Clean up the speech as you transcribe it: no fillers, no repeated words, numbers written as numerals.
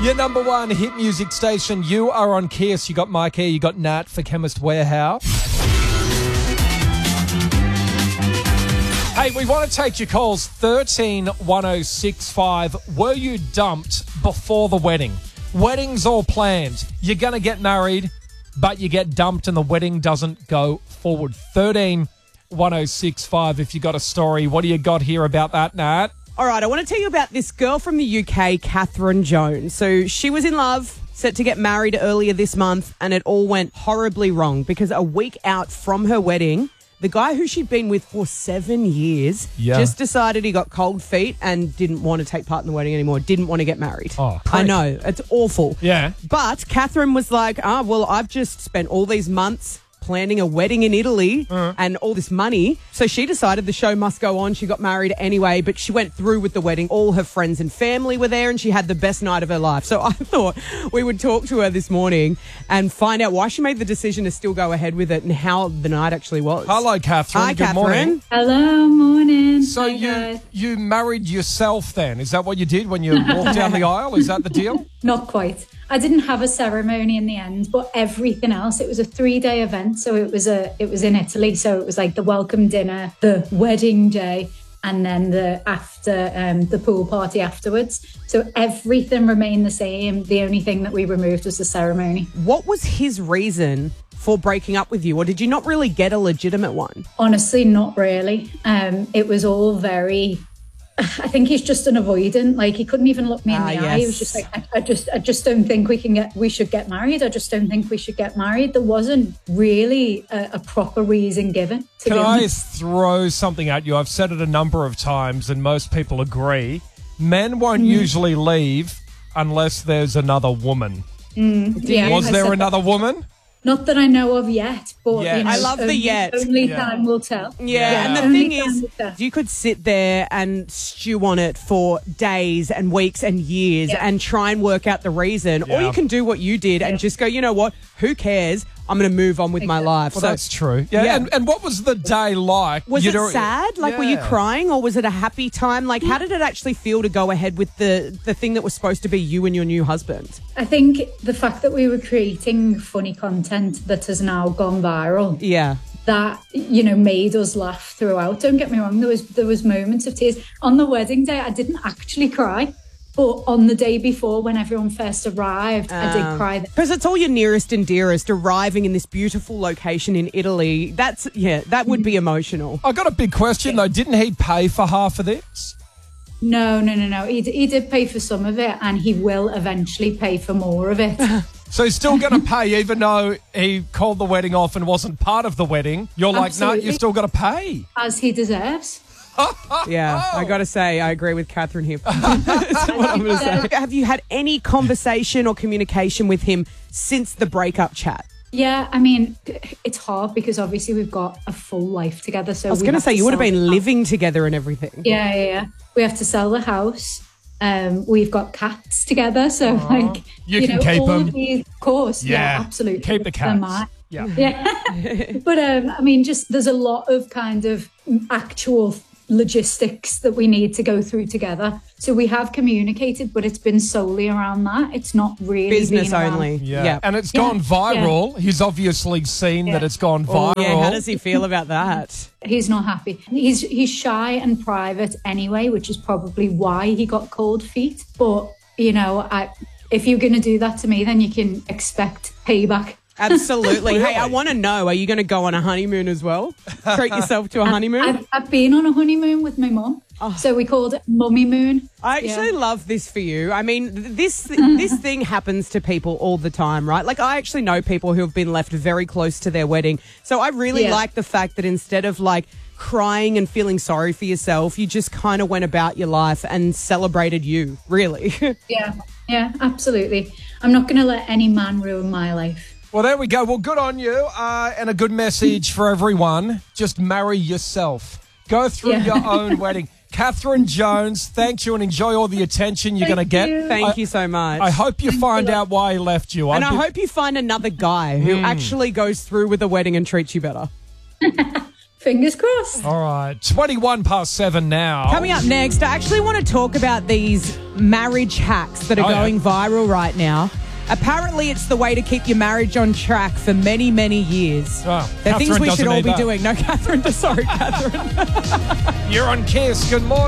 Your number one hit music station. You are on Kiss. You got Mike here. You got Nat for Chemist Warehouse. Hey, we want to take your calls. 131065. Were you dumped before the wedding? Wedding's all planned. You're going to get married, but you get dumped and the wedding doesn't go forward. 131065 if you got a story. What do you got here about that, Nat? All right, I want to tell you about this girl from the UK, Catherine Jones. So she was in love, set to get married earlier this month, and it all went horribly wrong because a week out from her wedding, the guy who she'd been with for 7 years just decided he got cold feet and didn't want to take part in the wedding anymore, didn't want to get married. Oh, I know, it's awful. Yeah. But Catherine was like, well, I've just spent all these months planning a wedding in Italy and all this money. So she decided the show must go on. She got married anyway, but she went through with the wedding. All her friends and family were there and she had the best night of her life. So I thought we would talk to her this morning and find out why she made the decision to still go ahead with it and how the night actually was. Hello, Catherine. Hi, Good Catherine. morning. Hello, morning. So you married yourself then? Is that what you did when you walked down the aisle? Is that the deal? Not quite. I didn't have a ceremony in the end, but everything else, it was a 3-day event. So it was in Italy. So it was like the welcome dinner, the wedding day, and then the pool party afterwards. So everything remained the same. The only thing that we removed was the ceremony. What was his reason for breaking up with you, or did you not really get a legitimate one? Honestly, not really. It was all very... I think he's just an avoidant. Like, he couldn't even look me in the eye. He was just like, I just don't think we should get married. I just don't think we should get married. There wasn't really a proper reason given. Can I throw something at you? I've said it a number of times and most people agree. Men won't usually leave unless there's another woman. Yeah, Was there another woman? Not that I know of yet, but Yeah. you know, I love the yet. Only time will tell. Yeah, and the Only thing time is, will tell. you could sit there and stew on it for days and weeks and years and try and work out the reason. Or Yeah. you can do what you did and just go, you know what, who cares? I'm going to move on with my life. Well, that's true. Yeah. Yeah. And what was the day like? Was it sad? Like, were you crying or was it a happy time? Like, how did it actually feel to go ahead with the thing that was supposed to be you and your new husband? I think the fact that we were creating funny content that has now gone viral, Yeah. that, you know, made us laugh throughout. Don't get me wrong, there was moments of tears. On the wedding day, I didn't actually cry. But on the day before, when everyone first arrived, I did cry. Because it's all your nearest and dearest arriving in this beautiful location in Italy. That would be emotional. I got a big question, though. Didn't he pay for half of this? No. He did pay for some of it, and he will eventually pay for more of it. So he's still going to pay even though he called the wedding off and wasn't part of the wedding. You're like, no, Absolutely. you've still got to pay. As he deserves. Yeah, I got to say, I agree with Catherine here. That's what I'm going to say. Have you had any conversation or communication with him since the breakup chat? Yeah, I mean, it's hard because obviously we've got a full life together. So I was going to say, you would have been living together and everything. Yeah. We have to sell the house. We've got cats together, so like You can keep all them. of these, of course. Yeah, absolutely. Keep the They're cats. mine. Yeah. But I mean, just there's a lot of kind of actual logistics that we need to go through together. So we have communicated, but it's been solely around that. It's not really Business been around- only. Yeah. And it's gone viral. He's obviously seen that it's gone viral. Oh, yeah, how does he feel about that? He's not happy. He's shy and private anyway, which is probably why he got cold feet. But, you know, if you're going to do that to me, then you can expect payback. Absolutely. Hey, I want to know, are you going to go on a honeymoon as well? Treat yourself to a honeymoon? I've been on a honeymoon with my mum. So we called it Mummy Moon. I actually love this for you. I mean, this thing happens to people all the time, right? Like, I actually know people who have been left very close to their wedding. So I really like the fact that instead of like crying and feeling sorry for yourself, you just kind of went about your life and celebrated you, really. Yeah, absolutely. I'm not going to let any man ruin my life. Well, there we go. Well, good on you. And a good message for everyone. Just marry yourself. Go through your own wedding. Catherine Jones, thank you and enjoy all the attention you're going to get. Thank you so much. I hope you find out why he left you. And I hope you find another guy who actually goes through with the wedding and treats you better. Fingers crossed. All right, 7 now. Coming up next, I actually want to talk about these marriage hacks that are going viral right now. Apparently, it's the way to keep your marriage on track for many, many years. Oh, They're things we should all be that. doing. No, Catherine. Sorry, Catherine. You're on Kiss. Good morning.